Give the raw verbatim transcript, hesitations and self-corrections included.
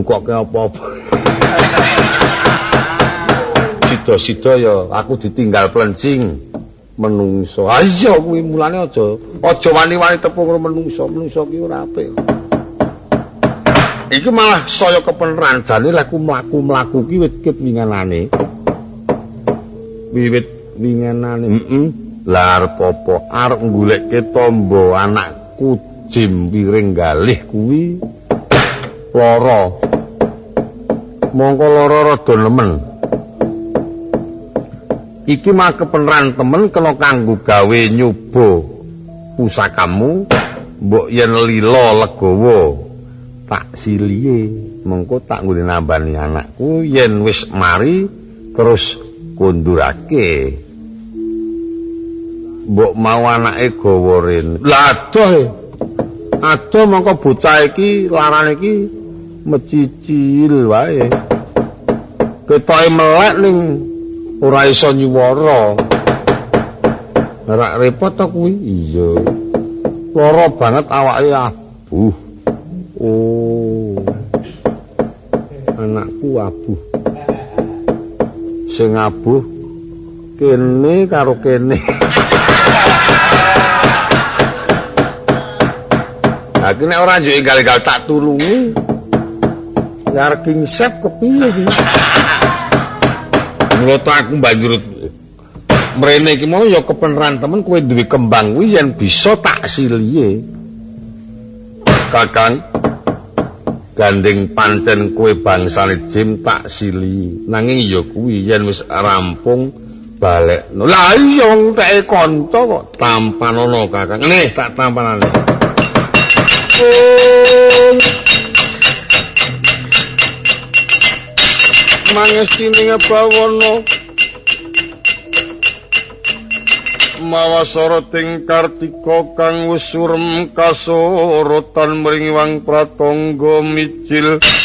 nukokke apa-apa. Sida-sida ya aku ditinggal plencing menungso. Ah iya kuwi mulane aja aja wani-wani tepung karo menungso. Menungso ki ora apik. Iki malah saya kepeneran jane lek aku mlaku-mlaku ki wit-wit winganane. Wiwit winganane. Heeh. Lah arep apa? Arep goleke tombo anakku Jim piring galih kuwi lara. Mongko lara rada nemen. Iki mah kepeneran temen kena kanggo gawe nyoba pusakamu, mbok yen lila legawa tak silihe, mengko tak nggone nambani anakku yen wis mari terus kondurake. Mbok mau anake gawa rene. Lah adoh e. Adoh mengko bocah iki larane iki mecicil wae. Ketoke melek ning ora iso nyuwara. Ora repot to kuwi. Iya. Lara banget awake abuh. Oh. Anakku abuh. Sing abuh kene karo kene. Aku nek ora njuk enggal-enggal tak tulungi. Ya King Chef kepiye iki? Mula tak aku banjur mrene iki mau ya kepeneran temen kowe duwe kembang kuwi yen bisa tak silihe. Kakang gandeng pancen kowe bangsane Jim tak sili. Nanging ya kuwi yen wis rampung balekno. Lah iya wong teke kanca kok tampanono Kakang. Nih tak tampanane. Mangestining bawana mawa soroting Kartika kang wis surem kasorotan mring Wang Pratangga micil